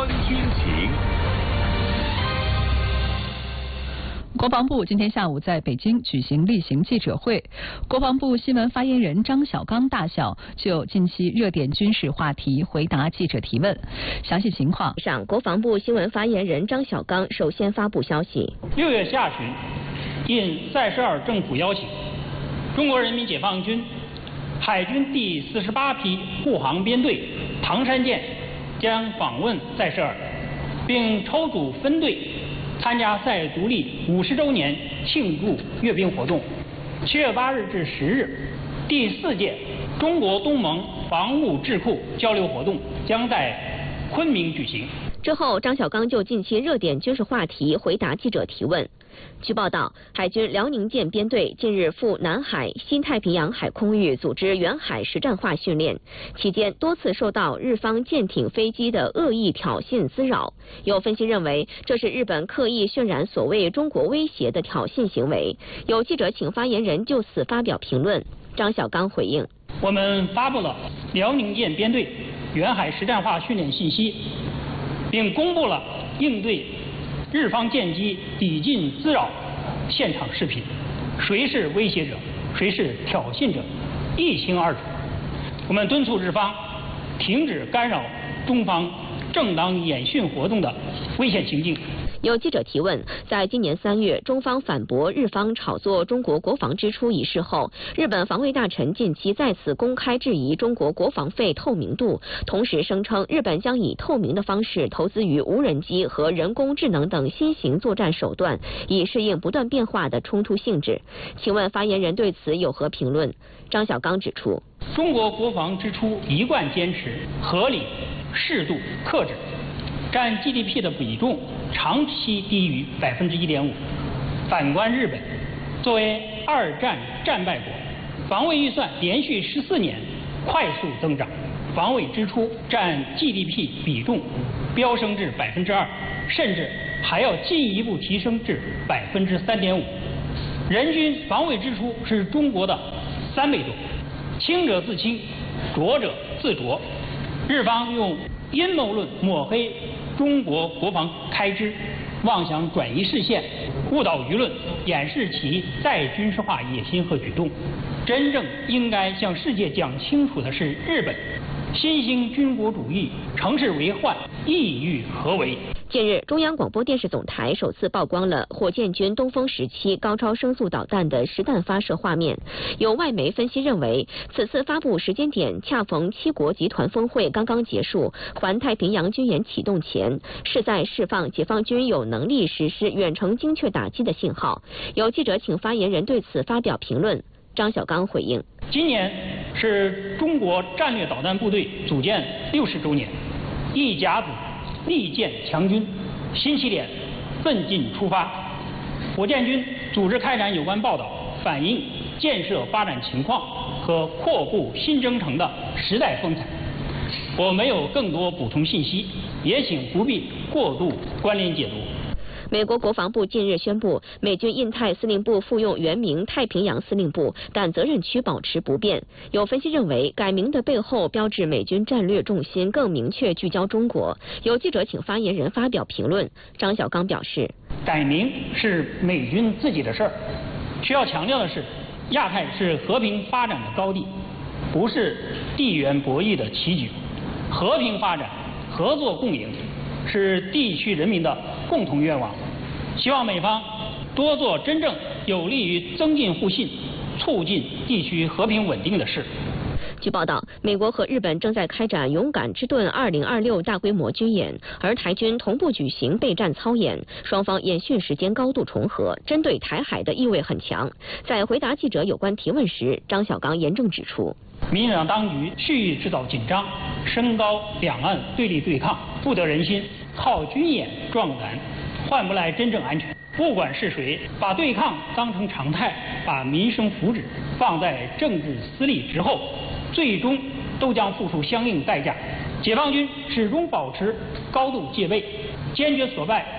观军情。 国防部今天下午在北京举行例行记者会，国防部新闻发言人张小刚大校就近期热点军事话题回答记者提问。详细情况上，国防部新闻发言人张小刚首先发布消息 ：6月下旬，应塞舌尔政府邀请，中国人民解放军海军第48批护航编队唐山舰将访问塞舌尔，并抽组分队参加塞独立50周年庆祝阅兵活动。7月8日至10日，第4届中国东盟防务智库交流活动将在昆明举行。 之后，张小刚就近期热点军事话题回答记者提问。据报道，海军辽宁舰编队近日赴南海、西太平洋海空域组织远海实战化训练，期间多次受到日方舰艇、飞机的恶意挑衅滋扰。有分析认为，这是日本刻意渲染所谓中国威胁的挑衅行为。有记者请发言人就此发表评论，张小刚回应： 我们发布了辽宁舰编队远海实战化训练信息，并公布了应对日方舰机抵近滋扰现场视频，谁是威胁者，谁是挑衅者，一清二楚。我们敦促日方停止干扰中方正当演训活动的危险行径。 有记者提问，在今年3月，中方反驳日方炒作中国国防支出一事后，日本防卫大臣近期再次公开质疑中国国防费透明度，同时声称日本将以透明的方式投资于无人机和人工智能等新型作战手段，以适应不断变化的冲突性质。请问发言人对此有何评论？张小刚指出， 中国国防支出一贯坚持合理、适度、克制，占 GDP 的比重长期低于1.5%。反观日本，作为2战战败国，防卫预算连续14年快速增长，防卫支出占 GDP 比重飙升至2%，甚至还要进一步提升至3.5%。人均防卫支出是中国的3倍多。清者自清，浊者自浊。日方用阴谋论抹黑中国国防开支，妄想转移视线，误导舆论，掩饰其再军事化野心和举动。真正应该向世界讲清楚的是，日本新兴军国主义乘势为患，意欲何为？ 近日，中央广播电视总台首次曝光了火箭军东风17高超声速导弹的实弹发射画面。有外媒分析认为，此次发布时间点恰逢7国集团峰会刚刚结束，环太平洋军演启动前，是在释放解放军有能力实施远程精确打击的信号。有记者请发言人对此发表评论。张小刚回应： 今年是中国战略导弹部队组建60周年，一甲子力建强军，新起点奋进出发。火箭军组织开展有关报道，反映建设发展情况和阔步新征程的时代风采。我没有更多补充信息，也请不必过度关联解读。 美国国防部近日宣布，美军印太司令部复用原名太平洋司令部，但责任区保持不变。有分析认为，改名的背后标志美军战略重心更明确聚焦中国。有记者请发言人发表评论。张小刚表示， 改名是美军自己的事儿，需要强调的是，亚太是和平发展的高地，不是地缘博弈的棋局。和平发展、合作共赢是地区人民的共同愿望，希望美方多做真正有利于增进互信、促进地区和平稳定的事。 据报道，美国和日本正在开展勇敢之盾2026大规模军演，而台军同步举行备战操演，双方演训时间高度重合，针对台海的意味很强。在回答记者有关提问时，张小刚严正指出， 民进党当局蓄意制造紧张，升高两岸对立对抗，不得人心，靠军演壮胆，换不来真正安全。不管是谁，把对抗当成常态，把民生福祉放在政治私利之后，最终都将付出相应代价。解放军始终保持高度戒备，坚决挫败